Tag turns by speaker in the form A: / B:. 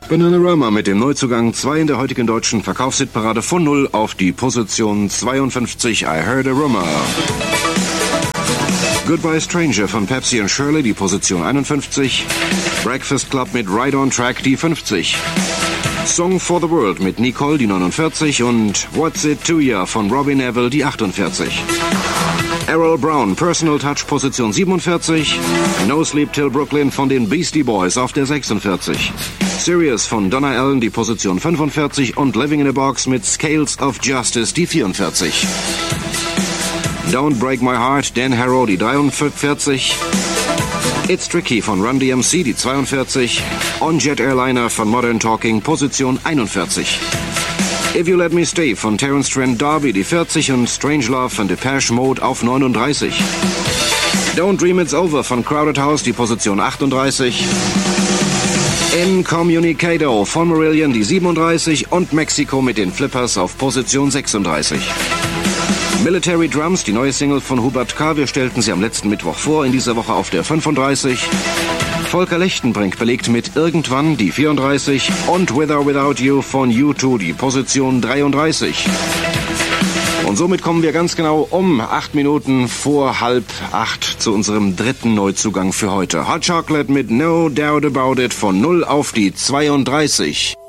A: Bananarama mit dem Neuzugang 2 in der heutigen deutschen Verkaufshitparade von 0 auf die Position 52. I Heard a Rumor. Goodbye Stranger von Pepsi and Shirley, die Position 51. Breakfast Club mit Right on Track, die 50. Song for the World mit Nicole, die 49. Und What's It to Ya von Robbie Neville, die 48. Errol Brown, Personal Touch, Position 47. No Sleep Till Brooklyn von den Beastie Boys auf der 46. Serious von Donna Allen, die Position 45. Und Living in a Box mit Scales of Justice, die 44. Don't Break My Heart, Dan Harrow, die 43. It's Tricky von Run DMC, die 42. On Jet Airliner von Modern Talking, Position 41. If You Let Me Stay von Terence Trent D'Arby, die 40. Und Strange Love von Depeche Mode auf 39. Don't Dream It's Over von Crowded House, die Position 38. Incommunicado von Marillion, die 37. Und Mexico mit den Flippers auf Position 36. Military Drums, die neue Single von Hubert K. Wir stellten sie am letzten Mittwoch vor, in dieser Woche auf der 35. Volker Lechtenbrink belegt mit Irgendwann die 34. Und With or Without You von U2 die Position 33. Und somit kommen wir ganz genau um 8 Minuten vor 7:30 zu unserem dritten Neuzugang für heute. Hot Chocolate mit No Doubt About It von 0 auf die 32.